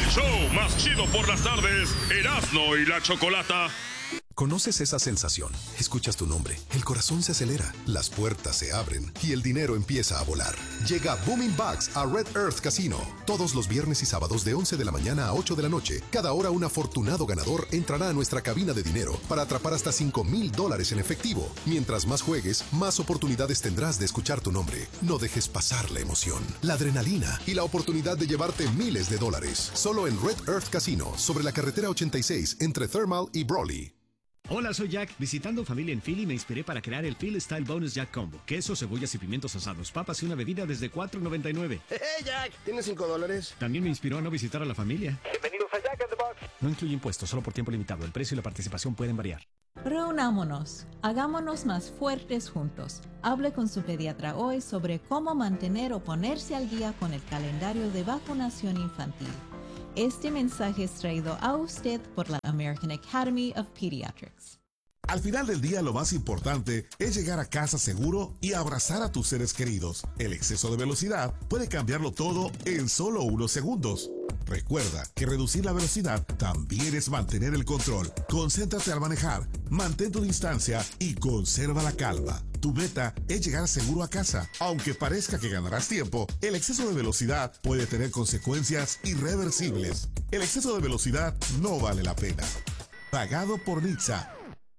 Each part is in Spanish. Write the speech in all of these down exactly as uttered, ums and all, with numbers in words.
show más chido por las tardes, Erasmo y la Chocolata. ¿Conoces esa sensación? Escuchas tu nombre, el corazón se acelera, las puertas se abren y el dinero empieza a volar. Llega Booming Bucks a Red Earth Casino. Todos los viernes y sábados de once de la mañana a ocho de la noche. Cada hora un afortunado ganador entrará a nuestra cabina de dinero para atrapar hasta cinco mil dólares en efectivo. Mientras más juegues, más oportunidades tendrás de escuchar tu nombre. No dejes pasar la emoción, la adrenalina y la oportunidad de llevarte miles de dólares. Solo en Red Earth Casino, sobre la carretera ochenta y seis entre Thermal y Brawley. Hola, soy Jack. Visitando familia en Philly me inspiré para crear el Philly Style Bonus Jack Combo. Queso, cebollas y pimientos asados, papas y una bebida desde cuatro noventa y nueve. ¡Hey, Jack! ¿Tienes cinco dólares? También me inspiró a no visitar a la familia. Bienvenidos a Jack in the Box. No incluye impuestos, solo por tiempo limitado. El precio y la participación pueden variar. Reunámonos. Hagámonos más fuertes juntos. Hable con su pediatra hoy sobre cómo mantener o ponerse al día con el calendario de vacunación infantil. Este mensaje es traído a usted por la American Academy of Pediatrics. Al final del día, lo más importante es llegar a casa seguro y abrazar a tus seres queridos. El exceso de velocidad puede cambiarlo todo en solo unos segundos. Recuerda que reducir la velocidad también es mantener el control. Concéntrate al manejar, mantén tu distancia y conserva la calma. Tu meta es llegar seguro a casa. Aunque parezca que ganarás tiempo, el exceso de velocidad puede tener consecuencias irreversibles. El exceso de velocidad no vale la pena. Pagado por Nitsa.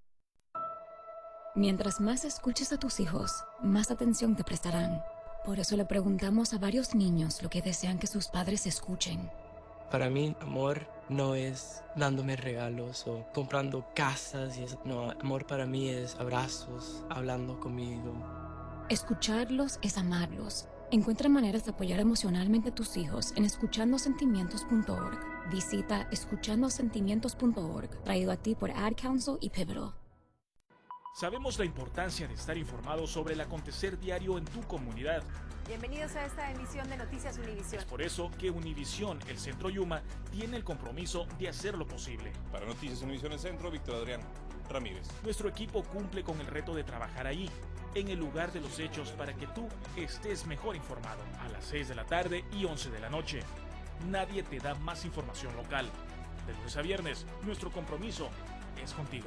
Mientras más escuches a tus hijos, más atención te prestarán. Por eso le preguntamos a varios niños lo que desean que sus padres escuchen. Para mí, amor no es dándome regalos o comprando casas y eso. No, amor para mí es abrazos, hablando conmigo. Escucharlos es amarlos. Encuentra maneras de apoyar emocionalmente a tus hijos en escuchando sentimientos punto org. Visita escuchando sentimientos punto org, traído a ti por Ad Council y Pivotal. Sabemos la importancia de estar informado sobre el acontecer diario en tu comunidad. Bienvenidos a esta emisión de Noticias Univisión. Es por eso que Univisión, el Centro Yuma, tiene el compromiso de hacerlo posible. Para Noticias Univisión el Centro, Víctor Adrián Ramírez. Nuestro equipo cumple con el reto de trabajar ahí, en el lugar de los hechos, para que tú estés mejor informado. A las seis de la tarde y once de la noche. Nadie te da más información local. De lunes a viernes, nuestro compromiso es contigo.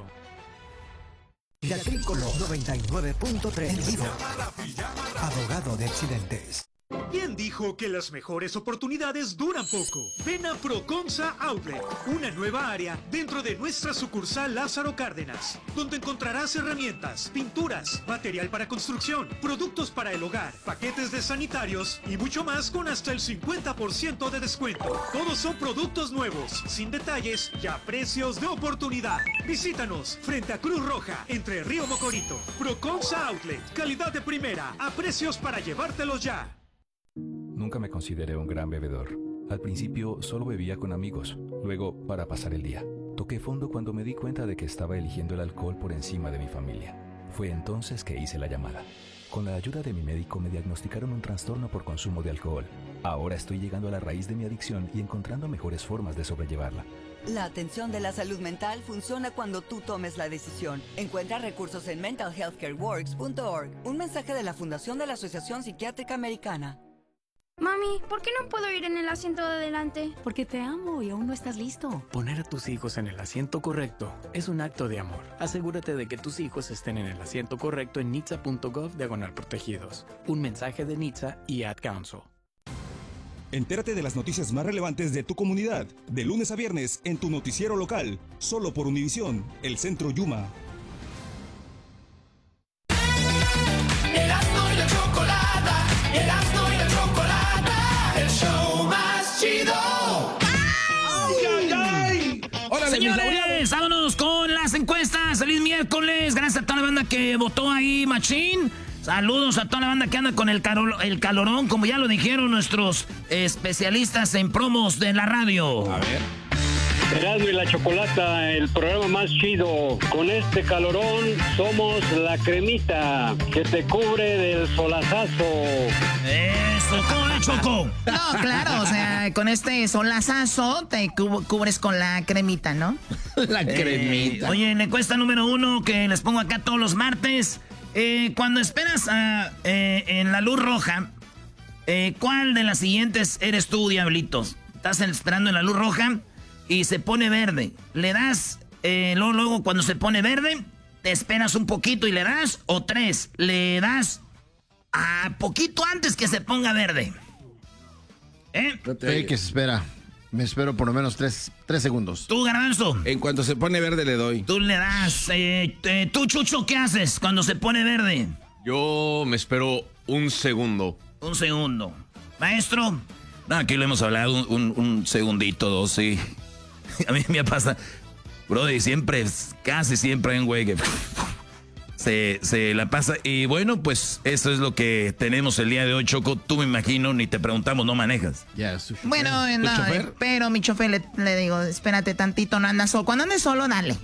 La Tricolor noventa y nueve punto tres en vivo. Abogado de accidentes. ¿Quién dijo que las mejores oportunidades duran poco? Ven a Proconsa Outlet, una nueva área dentro de nuestra sucursal Lázaro Cárdenas, donde encontrarás herramientas, pinturas, material para construcción, productos para el hogar, paquetes de sanitarios y mucho más con hasta el cincuenta por ciento de descuento. Todos son productos nuevos, sin detalles y a precios de oportunidad. Visítanos frente a Cruz Roja, entre Río Mocorito. Proconsa Outlet, calidad de primera, a precios para llevártelos ya. Nunca me consideré un gran bebedor. Al principio solo bebía con amigos, luego para pasar el día. Toqué fondo cuando me di cuenta de que estaba eligiendo el alcohol por encima de mi familia. Fue entonces que hice la llamada. Con la ayuda de mi médico me diagnosticaron un trastorno por consumo de alcohol. Ahora estoy llegando a la raíz de mi adicción y encontrando mejores formas de sobrellevarla. La atención de la salud mental funciona cuando tú tomes la decisión. Encuentra recursos en mental health care works punto org. Un mensaje de la Fundación de la Asociación Psiquiátrica Americana. Mami, ¿por qué no puedo ir en el asiento de adelante? Porque te amo y aún no estás listo. Poner a tus hijos en el asiento correcto es un acto de amor. Asegúrate de que tus hijos estén en el asiento correcto en nitsa punto gov diagonal protegidos. Un mensaje de Nitsa y Ad Council. Entérate de las noticias más relevantes de tu comunidad, de lunes a viernes en tu noticiero local, solo por Univisión, el Centro Yuma. Erasmo y la Chocolata, Erasmo y la Chocolata, el show más chido. ¡Ay, ay, ay! Hola, señores, vámonos con las encuestas. Feliz miércoles. Gracias a toda la banda que votó ahí, machín. Saludos a toda la banda que anda con el, caro, el calorón, como ya lo dijeron nuestros especialistas en promos de la radio. A ver. Erasmo y la Chocolata, el programa más chido. Con este calorón somos la cremita que te cubre del solazazo. Eso, ¿cómo es, Choco? No, claro, o sea, con este solazazo te cu- cubres con la cremita, ¿no? La cremita. Eh, oye, en la encuesta número uno que les pongo acá todos los martes. Eh, cuando esperas a, eh, en la luz roja, eh, ¿cuál de las siguientes eres tú, Diablitos? estás esperando en la luz roja y se pone verde. Le das, eh, luego, luego cuando se pone verde, te esperas un poquito y le das, o tres, le das a poquito antes que se ponga verde. ¿Eh? Sí, que se espera. Me espero por lo menos tres, tres segundos. ¿Tú, Garbanzo? En cuanto se pone verde le doy. Tú le das. Eh, eh, ¿Tú, Chucho, qué haces cuando se pone verde? Yo me espero un segundo. Un segundo. Maestro. No, aquí lo hemos hablado un, un, un segundito, dos, sí. A mí me pasa. Brody, siempre, casi siempre hay un güey que se, se la pasa. Y bueno, pues eso es lo que tenemos el día de hoy, Choco. Tú me imagino, ni te preguntamos, no manejas. Ya, bueno, no, pero mi chofer le, le digo, espérate tantito, no andas solo. Cuando andes solo, dale.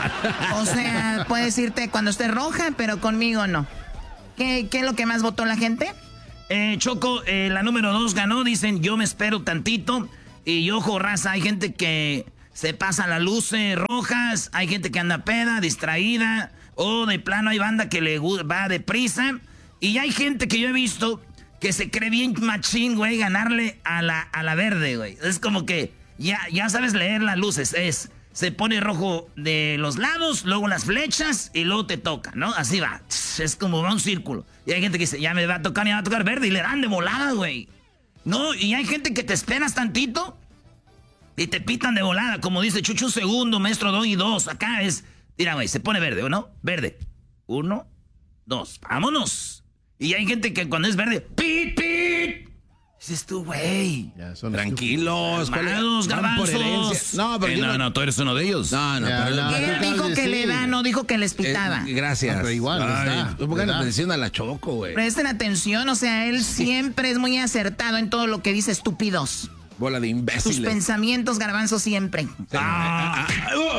O sea, puedes irte cuando esté roja, pero conmigo no. ¿Qué, qué es lo que más votó la gente? Eh, Choco, eh, la número dos ganó, dicen, yo me espero tantito. Y ojo, raza, hay gente que se pasa las luces rojas, hay gente que anda peda, distraída, o de plano hay banda que le va deprisa. Y hay gente que yo he visto que se cree bien machín, güey, ganarle a la, a la verde, güey. Es como que ya, ya sabes leer las luces, es, se pone rojo de los lados, luego las flechas y luego te toca, ¿no? Así va, es como va un círculo. Y hay gente que dice, ya me va a tocar, ya me va a tocar verde, y le dan de volada, güey. No, y hay gente que te esperas tantito y te pitan de volada, como dice Chucho, un segundo, maestro, dos y dos. Acá es, mira, güey, se pone verde, ¿o no? Verde. Uno, dos, vámonos. Y hay gente que cuando es verde, ¡pit, pit! Dices tú, güey. Tranquilos, calmados, garbanzos. No, pero eh, yo no, no, no, tú eres uno de ellos. No, no, ya, pero no, él no, dijo no, que sí. le da, no dijo que les pitaba. Eh, gracias. No, pero igual, Ay, está, pongan ¿verdad? atención a la Choco, güey. Presten atención, o sea, él sí. siempre es muy acertado en todo lo que dice, estúpidos. Bola de imbéciles. Sus pensamientos, garbanzo, siempre. Sí. Ah.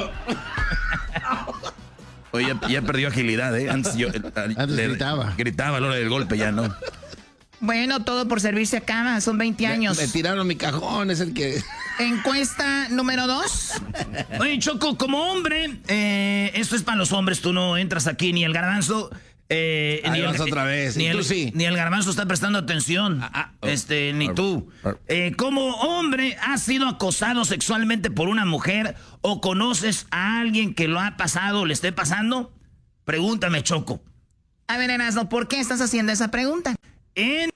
Oye, ya, ya perdió agilidad, ¿eh? Antes, yo, Antes le, gritaba. Gritaba a la hora del golpe, ya no. Bueno, todo por servirse a cama, son veinte años. Me, me tiraron mi cajón, es el que... Encuesta número dos. Oye, Choco, como hombre, eh, esto es para los hombres, tú no entras aquí, ni el garbanzo... Eh, Ahí ni vas el, otra vez. Ni, ¿Y el, tú sí? ni el garbanzo está prestando atención. Ah, ah, oh, este, ni oh, tú. oh. Eh, como hombre, ¿has sido acosado sexualmente por una mujer o conoces a alguien que lo ha pasado o le esté pasando? Pregúntame, Choco. A ver, Erasmo, ¿por qué estás haciendo esa pregunta? En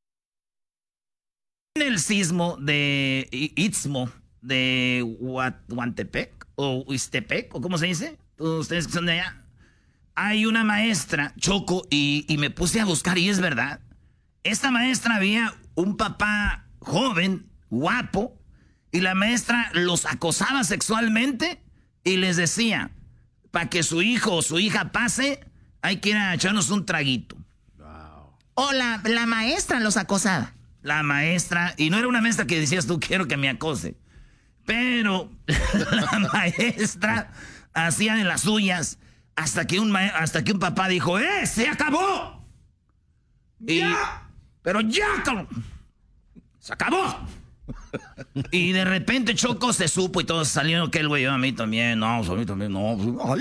el sismo de Istmo de Huantepec o Huistepec, o ¿cómo se dice? Ustedes que son de allá. Hay una maestra, Choco, y, y me puse a buscar y es verdad. Esta maestra había un papá joven, guapo, y la maestra los acosaba sexualmente y les decía, para que su hijo o su hija pase, hay que ir a echarnos un traguito. Wow. O la, la maestra los acosaba. La maestra, y no era una maestra que decías tú, quiero que me acose, pero la maestra hacía de las suyas. Hasta que, un hasta que un papá dijo, ¡eh, se acabó! Y, ¡ya! Pero ya, cabrón. ¡Se acabó! Y de repente Choco se supo y todos salieron que el güey, a mí también, no, a mí también, no.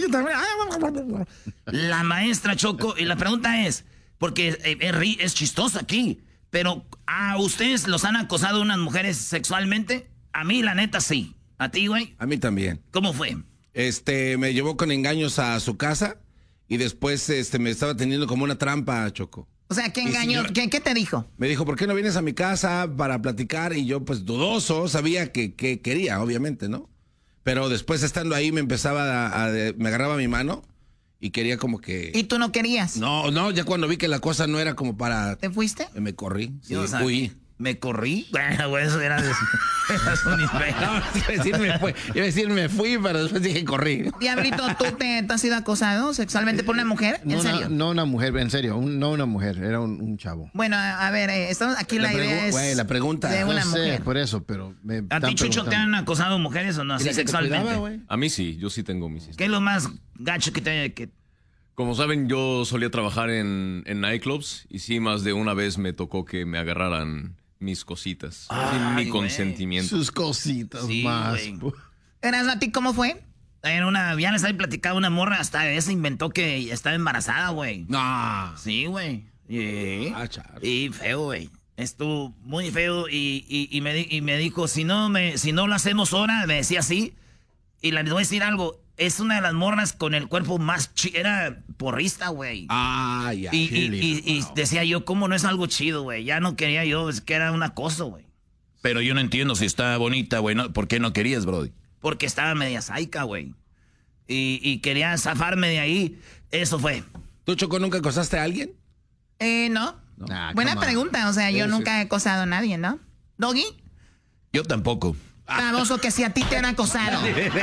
La maestra Choco, y la pregunta es, porque es, es chistoso aquí, pero ¿a ustedes los han acosado unas mujeres sexualmente? A mí, la neta, sí. ¿A ti, güey? A mí también. ¿Cómo fue? Este, me llevó con engaños a su casa y después este, me estaba teniendo como una trampa, Choco. O sea, ¿qué engaño? Señor, ¿qué, ¿Qué te dijo? Me dijo, ¿por qué no vienes a mi casa para platicar? Y yo, pues, dudoso, sabía que, que quería, obviamente, ¿no? Pero después, estando ahí, me empezaba a, a... Me agarraba mi mano y quería como que... ¿Y tú no querías? No, no, ya cuando vi que la cosa no era como para... ¿Te fuiste? Me corrí, sí, o sea, fui. ¿Me corrí? Bueno, güey, eso era de... Era un nivel. No, iba a decir me fui, iba a decir me fui, pero después dije corrí. Diablito, ¿tú te, te has sido acosado sexualmente por una mujer? ¿En no serio? Una, no una mujer, en serio, un, no una mujer, era un, un chavo. Bueno, a, a ver, eh, estamos, aquí la, la idea es... Güey, la pregunta. De una no sé, mujer. por eso, pero... Me ¿A ti, Chucho, te han acosado mujeres o no? Así sexualmente. Cuidaba, a mí sí, yo sí tengo mis historias. ¿Qué es lo más gacho que te... Que... Como saben, yo solía trabajar en, en nightclubs y sí, más de una vez me tocó que me agarraran mis cositas. Ay, sin mi güey. consentimiento. Sus cositas Sí, más. Erasmo, ¿a ti cómo fue? En una, ya les había platicado una morra, hasta esa inventó que estaba embarazada, güey. No. Sí, güey. Sí. Ah, char. Y feo, güey. Estuvo muy feo y, y, y, me, di- y me dijo, si no, me, si no lo hacemos ahora, me decía así. Y les voy a decir algo, es una de las morras con el cuerpo más chido. Era porrista, güey. Ah, ya. Y, y, y, y decía yo, ¿cómo no es algo chido, güey? Ya no quería yo, es que era un acoso, güey. Pero yo no entiendo si está bonita, güey. ¿no? ¿Por qué no querías, brody? Porque estaba media saica, güey. Y, y quería zafarme de ahí. Eso fue. ¿Tú, Choco, nunca acosaste a alguien? Eh, no. Ah, Buena come on. pregunta, o sea, yo Sí, nunca sí. he acosado a nadie, ¿no? ¿Doggy? Yo tampoco. Baboso, que si a ti te han acosado.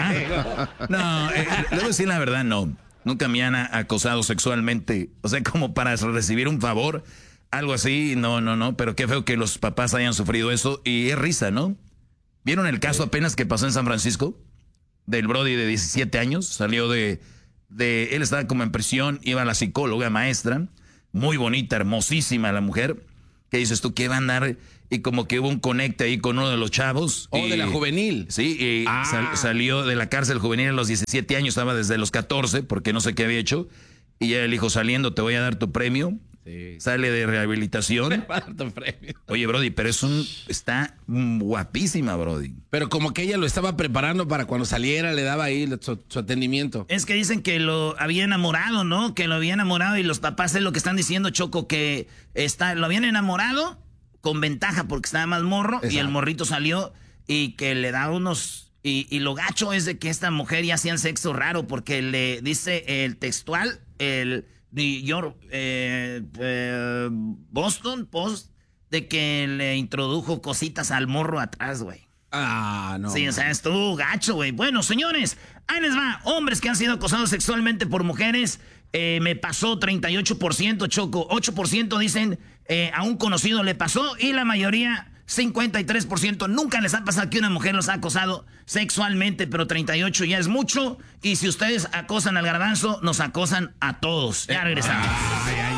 No, eh, le voy a decir la verdad, no. Nunca me han a- acosado sexualmente. O sea, como para recibir un favor, algo así, no, no, no. Pero qué feo que los papás hayan sufrido eso. Y es risa, ¿no? ¿Vieron el caso apenas que pasó en San Francisco? Del brody de diecisiete años. Salió de, de... Él estaba como en prisión, iba a la psicóloga maestra. Muy bonita, hermosísima la mujer. ¿Qué dices tú? ¿Qué va a andar? Y como que hubo un conecte ahí con uno de los chavos. Oh, y- de la juvenil. Sí, y Ah. sal- salió de la cárcel juvenil a los diecisiete años, estaba desde los catorce, porque no sé qué había hecho. Y ya le dijo, saliendo, te voy a dar tu premio. Sale de rehabilitación. Oye, Brody, pero es un... Está mm, guapísima, Brody. Pero como que ella lo estaba preparando para cuando saliera, le daba ahí su, su atendimiento. Es que dicen que lo había enamorado, ¿no? Que lo había enamorado y los papás es lo que están diciendo, Choco, que está, lo habían enamorado con ventaja porque estaba más morro y el morrito salió y que le da unos... Y, y lo gacho es de que esta mujer ya hacían sexo raro porque le dice el textual, el New York, eh, eh, Boston Post, de que le introdujo cositas al morro atrás, güey. Ah, no. Sí, o sea, estuvo gacho, güey. Bueno, señores, ahí les va. Hombres que han sido acosados sexualmente por mujeres, eh, me pasó treinta y ocho por ciento, Choco. ocho por ciento dicen eh, a un conocido le pasó y la mayoría, cincuenta y tres por ciento, nunca les ha pasado que una mujer los ha acosado sexualmente, pero treinta y ocho por ciento ya es mucho. Y si ustedes acosan al garbanzo, nos acosan a todos. Ya regresamos.